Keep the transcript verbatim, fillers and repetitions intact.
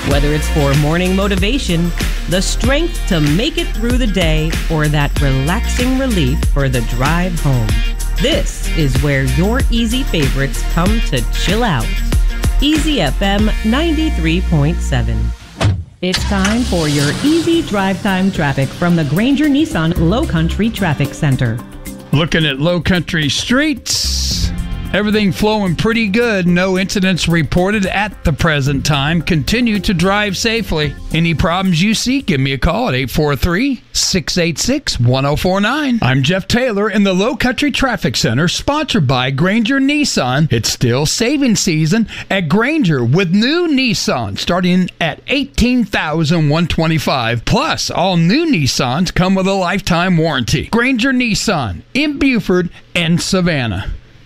Whether it's for morning motivation, the strength to make it through the day, or that relaxing relief for the drive home, this is where your Easy favorites come to chill out. Easy F M ninety-three point seven. It's time for your Easy Drive Time traffic from the Granger Nissan Low Country Traffic Center. Looking at Low Country streets, everything flowing pretty good. No incidents reported at the present time. Continue to drive safely. Any problems you see, give me a call at eight four three, six eight six, one oh four nine. I'm Jeff Taylor in the Low Country Traffic Center, sponsored by Granger Nissan. It's still saving season at Granger with new Nissan starting at eighteen thousand one hundred twenty-five dollars. Plus, all new Nissans come with a lifetime warranty. Granger Nissan in Buford and Savannah.